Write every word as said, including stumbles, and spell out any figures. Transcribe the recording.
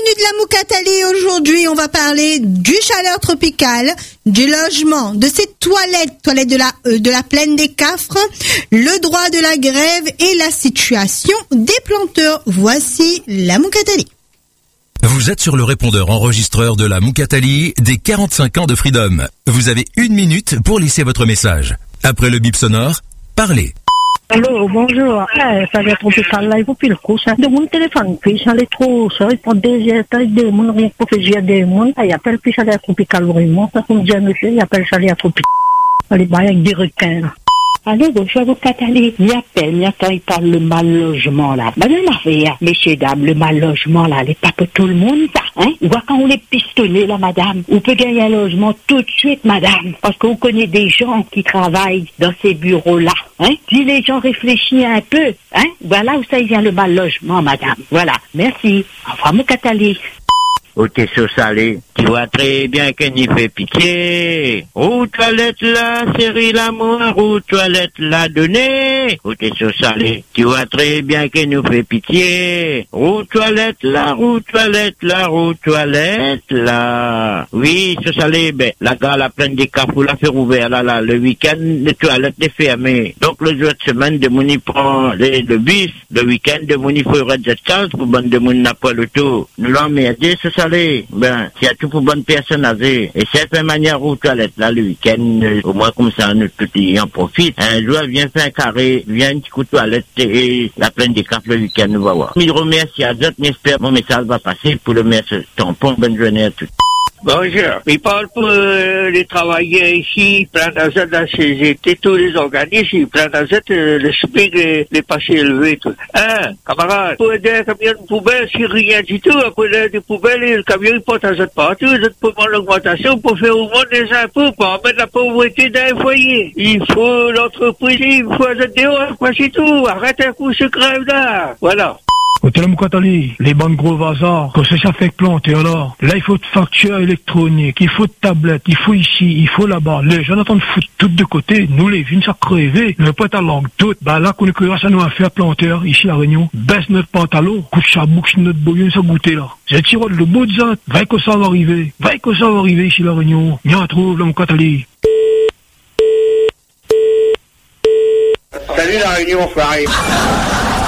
de la Moukatali, aujourd'hui, on va parler du chaleur tropicale, du logement, de ces toilettes, toilettes de la, euh, de la plaine des Cafres, le droit de la grève et la situation des planteurs. Voici la Moukatali. Vous êtes sur le répondeur enregistreur de la Moukatali des quarante-cinq ans de Freedom. Vous avez une minute pour laisser votre message. Après le bip sonore, parlez. Allô, bonjour. Eh, ça va être tropical là, il faut plus le coup, ça. De mon téléphone, puis ça est trop, ça répond des états, des mondes, rien pour faire gérer des mondes. Il appelle puis ça est tropical vraiment, ça comme dit un monsieur, il appelle ça est tropical. Allez, bah, avec des requins, là. Allez, bonjour, vous Catalé. Il appelle, il quand il parle le mal logement, là. Ben, on a fait, messieurs, dames, le mal logement, là, n'est pas pour tout le monde, ça, hein. Ou quand on est pistonné, là, madame, on peut gagner un logement tout de suite, madame. Parce qu'on connaît des gens qui travaillent dans ces bureaux-là, hein. Si les gens réfléchissent un peu, hein, voilà où ça y vient le mal logement, madame. Voilà. Merci. Au revoir, mon Catalé. Au Tesseau Salé, tu vois très bien qu'elle n'y fait pitié. Aux toilettes là, série l'amour, aux toilettes là, donné. Au Tesseau Salé, tu vois très bien qu'elle nous fait pitié. Aux toilettes là, aux toilettes là, aux toilettes là. Oui, ce Salé, ben, la gare, la plaine des Cafous, la faire ouvert là, là, le week-end, les toilettes sont fermées. Donc, le jour de semaine, de mon y prend les, le bus, le week-end, de mon y faut red quinze pour bonne de mon n'a pas le tour. Nous l'emmerdez, ce Salé, ben, il y a tout pour bonne personne à dire. Et cette manière aux toilettes, là, le week-end, euh, au moins comme ça, nous tous en profite. Un jour, vient faire un carré, vient un petit coup de toilette et la plaine des cartes le week-end, nous va voir. Je remercie à d'autres, j'espère mon message va passer pour le mettre tampon. Bonne journée à tous. Bonjour. Il parle pour euh, les travailleurs ici, plein d'azet dans la C G T, tous les organismes, plein d'azet, euh, le S M I C, les, les passés élevés, tout. Hein, camarade, pour aider un camion de poubelle, c'est rien du tout. Après des poubelles, le camion, il porte azet partout, vous êtes pour l'augmentation, pour faire au moins des impôts, pour remettre la pauvreté dans un foyer. Il faut l'entreprise, il faut azet dehors, quoi, c'est tout. Arrête un coup ce grève là. Voilà. Hôtel Moukatali, les bandes gros bazars, que ça fait planter alors. Là, il faut de factures électroniques, il faut de tablettes, il faut ici, il faut là-bas. Les gens attendent foutre tout de côté. Nous, les vignes, ça crevé. Le pote à langue toute. Bah, là, qu'on est que ça nous a fait à planteur, ici, à Réunion. Baisse notre pantalon, coupe sa bouche, notre bouillon, ça goûter là. J'ai tiré le beau de ça. Va que ça va arriver. Va que ça va arriver ici, la Réunion. Viens, trouve, le Moukatali. Salut la Réunion, frère.